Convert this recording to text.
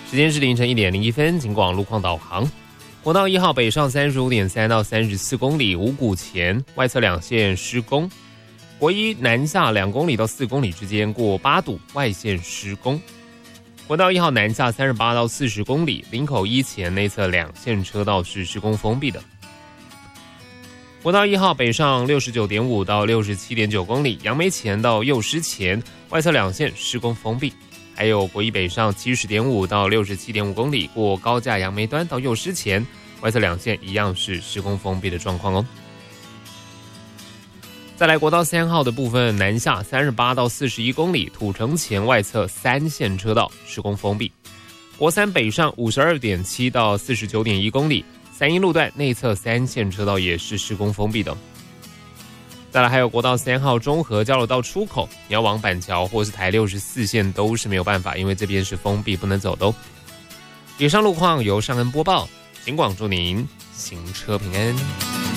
时间是凌晨1点01分，警广路况导航。国道1号北上35.3到34公里，五股前外侧两线施工。国一南下2公里到4公里之间过8堵，外线施工。国道1号南下38到40公里，林口一前内侧两线车道是施工封闭的。国道1号北上69.5到67.9公里，杨梅前到幼师前外侧两线施工封闭。还有国一北上70.5到67.5公里，过高架杨梅端到幼师前外侧两线一样是施工封闭的状况哦。再来国道3号的部分，南下38到41公里，土城前外侧3线车道施工封闭。国三北上52.7到49.1公里，三一路段内侧3线车道也是施工封闭的。再来还有国道3号中和交流道出口，你要往板桥或是台64线都是没有办法，因为这边是封闭不能走的哦。以上路况由尚恩播报，警广祝您行车平安。